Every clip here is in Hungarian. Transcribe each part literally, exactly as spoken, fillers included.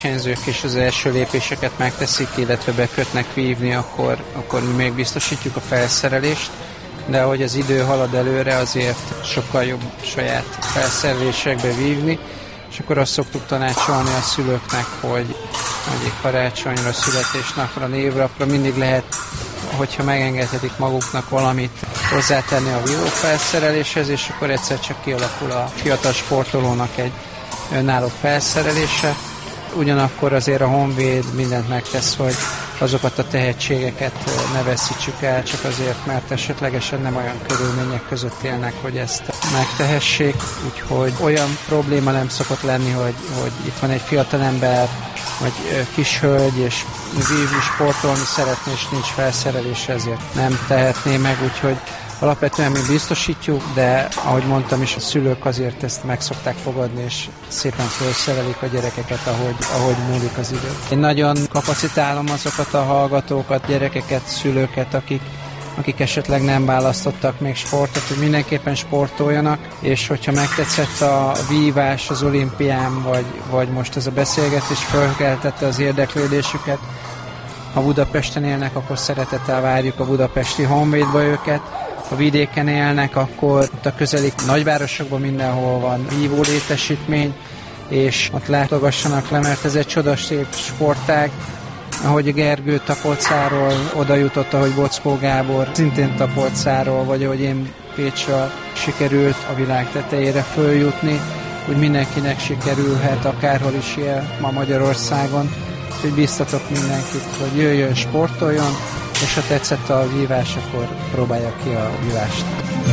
versenyzők és az első lépéseket megteszik, illetve bekötnek vívni, akkor, akkor mi még biztosítjuk a felszerelést, de ahogy az idő halad előre, azért sokkal jobb saját felszerelésekbe vívni, és akkor azt szoktuk tanácsolni a szülőknek, hogy mondjuk karácsonyra, születésnapra, névrapra mindig lehet, hogyha megengedhetik maguknak valamit hozzátenni a vívó felszereléshez, és akkor egyszer csak kialakul a fiatal sportolónak egy önálló felszerelése. Ugyanakkor azért a Honvéd mindent megtesz, hogy azokat a tehetségeket ne veszítsük el, csak azért, mert esetlegesen nem olyan körülmények között élnek, hogy ezt megtehessék. Úgyhogy olyan probléma nem szokott lenni, hogy, hogy itt van egy fiatalember, vagy kis hölgy, és vívni, sportolni szeretné, és nincs felszerelése, ezért nem tehetné meg, úgyhogy alapvetően mi biztosítjuk, de ahogy mondtam is, a szülők azért ezt meg szokták fogadni, és szépen felszerelik a gyerekeket, ahogy, ahogy múlik az idő. Én nagyon kapacitálom azokat a hallgatókat, gyerekeket, szülőket, akik, akik esetleg nem választottak még sportot, hogy mindenképpen sportoljanak, és hogyha megtetszett a vívás az olimpián, vagy, vagy most ez a beszélgetés felkeltette az érdeklődésüket, ha Budapesten élnek, akkor szeretettel várjuk a budapesti Honvédba őket. Ha vidéken élnek, akkor ott a közeli nagyvárosokban mindenhol van vívó létesítmény, és ott látogassanak le, mert ez egy csodaszép sportág. Ahogy Gergő Tapolcáról oda jutott, ahogy Bockó Gábor szintén Tapolcáról, vagy ahogy én Pécsről sikerült a világ tetejére följutni, úgy mindenkinek sikerülhet, akárhol is él ma Magyarországon. Úgyhogy biztatok mindenkit, hogy jöjjön, sportoljon, és ha tetszett a vívás, akkor próbálja ki a vívást.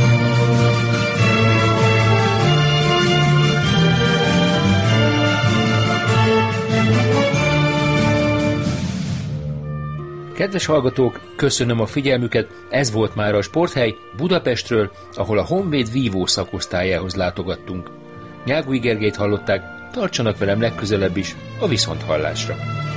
Kedves hallgatók, köszönöm a figyelmüket, ez volt már a Sporthely Budapestről, ahol a Honvéd vívó szakosztályához látogattunk. Nyágui Gergelyt hallották, tartsanak velem legközelebb is a viszonthallásra.